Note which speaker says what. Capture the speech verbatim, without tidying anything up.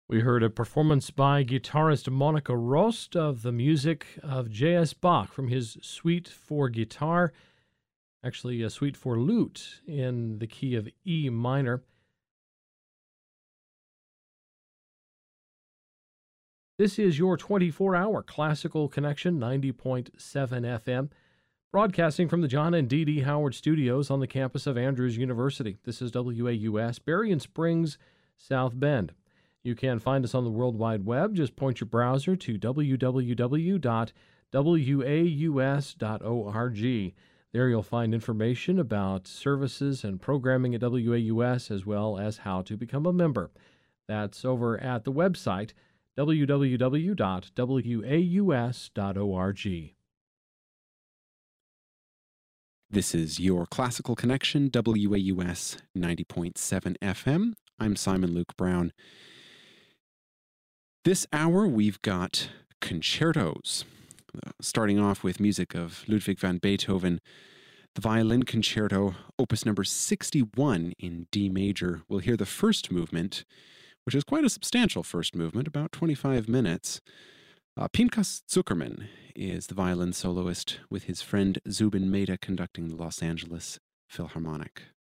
Speaker 1: We heard a performance by guitarist Monica Rost of the music of J S. Bach from his Suite for Guitar, actually a Suite for Lute in the key of E minor. This is your twenty-four hour Classical Connection, ninety point seven F M, broadcasting from the John and Dee Dee Howard Studios on the campus of Andrews University. This is W A U S, Berrien Springs, South Bend. You can find us on the World Wide Web. Just point your browser to w w w dot w a u s dot org. There you'll find information about services and programming at W A U S, as well as how to become a member. That's over at the website, w w w dot w a u s dot org.
Speaker 2: This is your Classical Connection, W A U S ninety point seven F M. I'm Simon Luke Brown. This hour, we've got concertos, uh, starting off with music of Ludwig van Beethoven, the Violin Concerto, opus number sixty-one in D major. We'll hear the first movement, which is quite a substantial first movement, about twenty-five minutes. Uh, Pinchas Zuckerman is the violin soloist, with his friend Zubin Mehta conducting the Los Angeles Philharmonic.